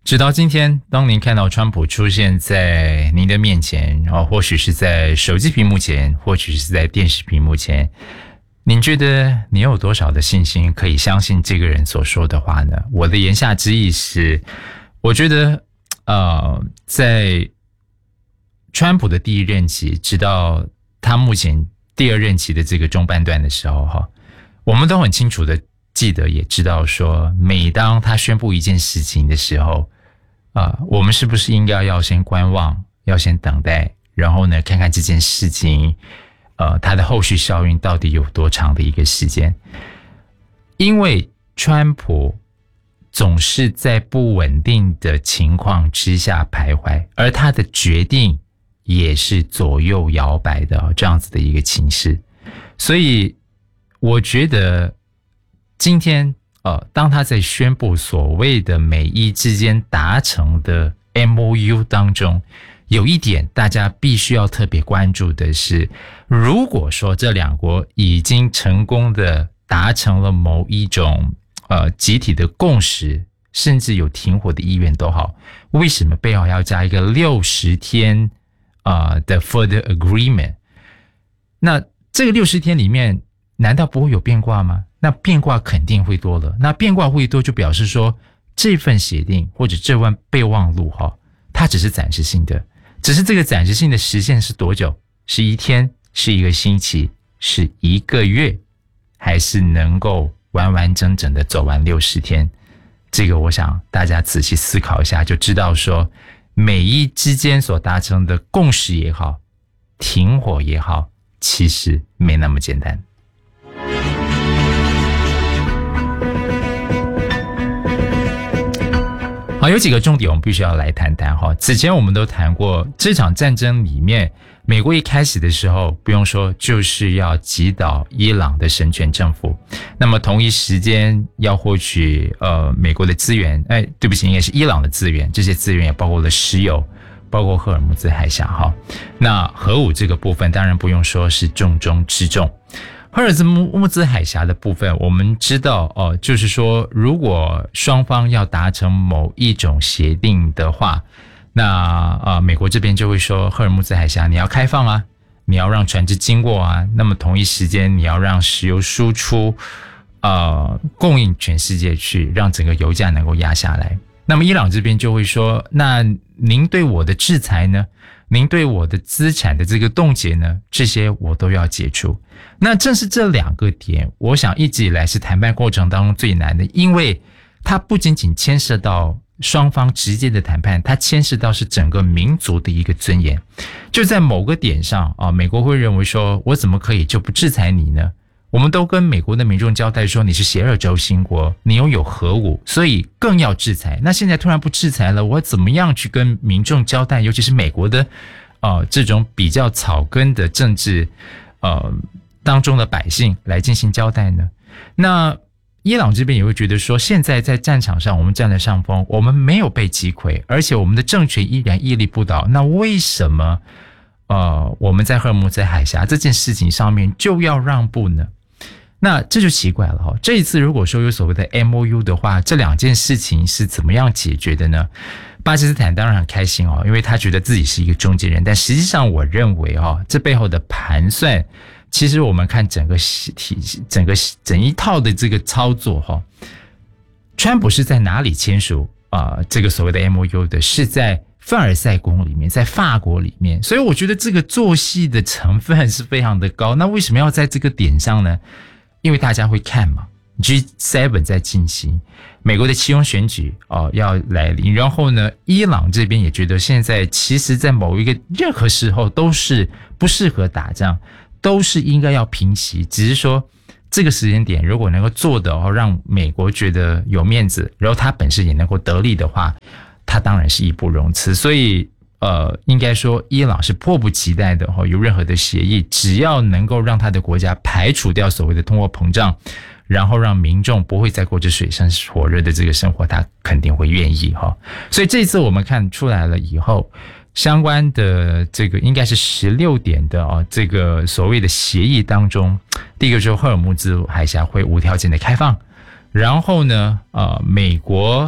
直到今天，当您看到川普出现在您的面前，或许是在手机屏幕前，或许是在电视屏幕前，您觉得你有多少的信心可以相信这个人所说的话呢？我的言下之意是，我觉得在川普的第一任期，直到他目前第二任期的这个中半段的时候，我们都很清楚的记得，也知道说，每当他宣布一件事情的时候，我们是不是应该要先观望，要先等待，然后呢，看看这件事情，它的后续效应到底有多长的一个时间？因为川普总是在不稳定的情况之下徘徊，而他的决定也是左右摇摆的这样子的一个情势，所以我觉得今天当他在宣布所谓的美伊之间达成的 MOU 当中，有一点大家必须要特别关注的是，如果说这两国已经成功的达成了某一种集体的共识，甚至有停火的意愿都好，为什么背后要加一个60天的 further agreement？ 那这个60天里面难道不会有变卦吗？那变卦肯定会多了，那变卦会多就表示说这份协定或者这份备忘录它只是暂时性的，只是这个暂时性的时限是多久？是1天，是1个星期，是1个月，还是能够完完整整的走完60天？这个我想大家仔细思考一下就知道说，美伊之间所达成的共识也好，停火也好，其实没那么简单。好，有几个重点我们必须要来谈谈哈。之前我们都谈过，这场战争里面，美国一开始的时候不用说，就是要击倒伊朗的神权政府。那么同一时间要获取美国的资源，对不起，应该是伊朗的资源，这些资源也包括了石油，包括赫尔木兹海峡哈。那核武这个部分当然不用说，是重中之重。赫尔木兹海峡的部分，我们知道就是说，如果双方要达成某一种协定的话，那美国这边就会说，赫尔木兹海峡你要开放啊，你要让船只经过啊，那么同一时间你要让石油输出供应全世界去，让整个油价能够压下来。那么伊朗这边就会说，那您对我的制裁呢？您对我的资产的这个冻结呢？这些我都要解除。那正是这2个点，我想一直以来是谈判过程当中最难的，因为它不仅仅牵涉到双方直接的谈判，它牵涉到是整个民族的一个尊严。就在某个点上美国会认为说，我怎么可以就不制裁你呢？我们都跟美国的民众交代说，你是邪恶轴心国，你拥有核武，所以更要制裁。那现在突然不制裁了，我怎么样去跟民众交代？尤其是美国的这种比较草根的政治当中的百姓来进行交代呢？那伊朗这边也会觉得说，现在在战场上我们占了上风，我们没有被击溃，而且我们的政权依然屹立不倒。那为什么我们在赫尔木兹海峡这件事情上面就要让步呢？那这就奇怪了这一次如果说有所谓的 MOU 的话，这2件事情是怎么样解决的呢？巴基斯坦当然很开心因为他觉得自己是一个中间人，但实际上我认为这背后的盘算，其实我们看整一套的这个操作川普是在哪里签署这个所谓的 MOU 的？是在凡尔赛宫里面，在法国里面，所以我觉得这个做戏的成分是非常的高。那为什么要在这个点上呢？因为大家会看嘛， G7 在进行，美国的期中选举要来临，然后呢，伊朗这边也觉得现在其实在某一个任何时候都是不适合打仗，都是应该要平息，只是说这个时间点如果能够做的让美国觉得有面子，然后他本身也能够得利的话，他当然是义不容辞。所以应该说伊朗是迫不及待的有任何的协议，只要能够让他的国家排除掉所谓的通货膨胀，然后让民众不会再过着水深火热的这个生活，他肯定会愿意所以这次我们看出来了以后，相关的这个应该是16点的这个所谓的协议当中，第一个就是赫尔木兹海峡会无条件的开放，然后呢美国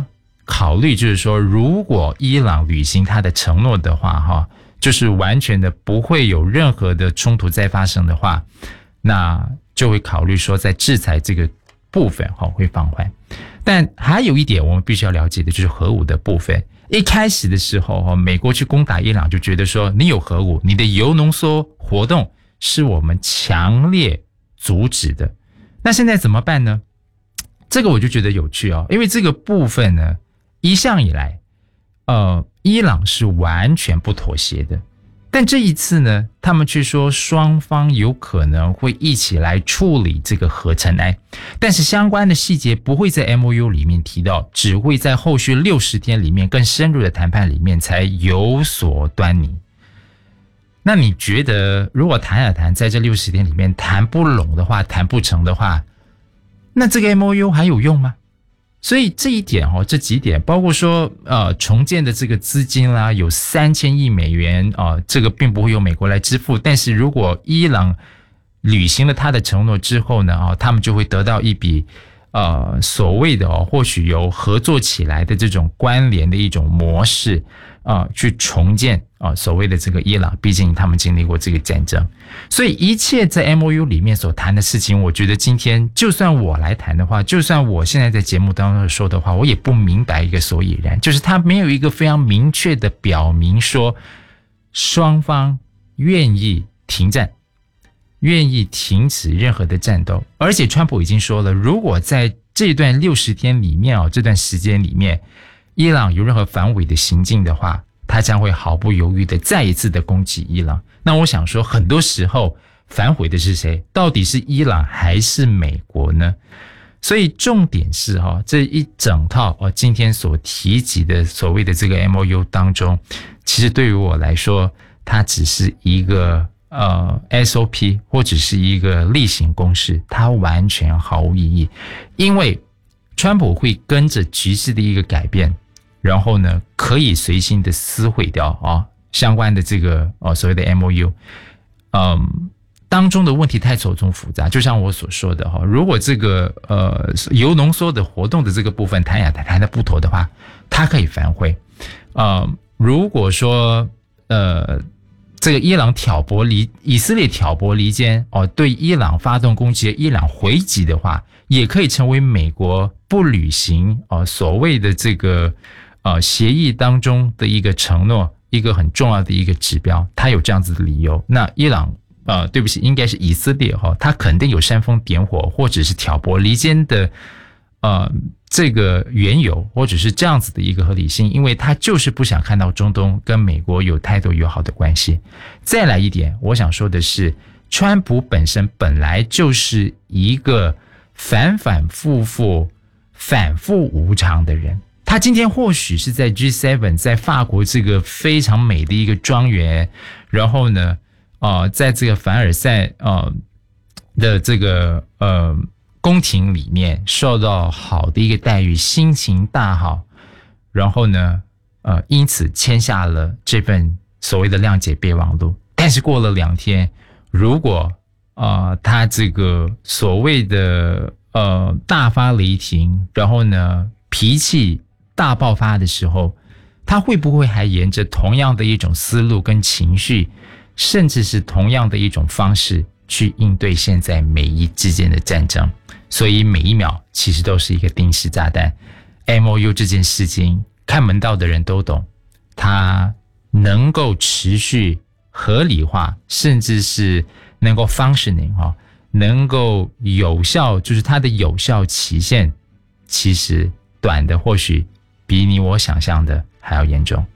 考虑，就是说，如果伊朗履行他的承诺的话，就是完全的不会有任何的冲突再发生的话，那就会考虑说在制裁这个部分会放缓。但还有一点我们必须要了解的就是核武的部分。一开始的时候美国去攻打伊朗就觉得说你有核武，你的铀浓缩活动是我们强烈阻止的。那现在怎么办呢？这个我就觉得有趣因为这个部分呢，一向以来伊朗是完全不妥协的。但这一次呢，他们却说双方有可能会一起来处理这个核尘埃，但是相关的细节不会在 MOU 里面提到，只会在后续60天里面更深入的谈判里面才有所端倪。那你觉得如果谈在这60天里面谈不拢的话，谈不成的话，那这个 MOU 还有用吗？所以这一点这几点包括说重建的这个资金啦，有3000亿美元这个并不会由美国来支付，但是如果伊朗履行了他的承诺之后呢他们就会得到一笔所谓的或许由合作起来的这种关联的一种模式去重建所谓的这个伊朗，毕竟他们经历过这个战争。所以一切在 MOU 里面所谈的事情，我觉得今天就算我来谈的话，就算我现在在节目当中说的话，我也不明白一个所以然，就是他没有一个非常明确的表明说双方愿意停战，愿意停止任何的战斗。而且川普已经说了，如果在这段60天里面这段时间里面伊朗有任何反伪的行径的话，他将会毫不犹豫的再一次的攻击伊朗。那我想说，很多时候反悔的是谁？到底是伊朗还是美国呢？所以重点是这一整套今天所提及的所谓的这个 MOU 当中，其实对于我来说，它只是一个SOP 或者是一个例行公事，它完全毫无意义。因为川普会跟着局势的一个改变，然后呢可以随心的撕毁掉相关的这个所谓的 MOU。当中的问题太错综复杂，就像我所说的如果这个铀浓缩的活动的这个部分谈的不妥的话，它可以反悔。如果说这个以色列挑拨离间对伊朗发动攻击，伊朗回击的话，也可以成为美国不履行所谓的这个协议当中的一个承诺，一个很重要的一个指标。它有这样子的理由，那伊朗对不起，应该是以色列他肯定有煽风点火或者是挑拨离间的这个缘由，或者是这样子的一个合理性，因为他就是不想看到中东跟美国有太多友好的关系。再来一点，我想说的是，川普本身本来就是一个反复无常的人。他今天或许是在 G7 在法国这个非常美的一个庄园，然后呢在这个凡尔赛的这个宫廷里面受到好的一个待遇，心情大好，然后呢因此签下了这份所谓的谅解备忘录。但是过了2天，如果他这个所谓的大发雷霆，然后呢脾气大爆发的时候，他会不会还沿着同样的一种思路跟情绪，甚至是同样的一种方式去应对现在美伊之间的战争？所以每一秒其实都是一个定时炸弹。 MOU 这件事情看门道的人都懂，它能够持续合理化，甚至是能够 functioning 能够有效，就是它的有效期限其实短的或许比你我想象的还要严重。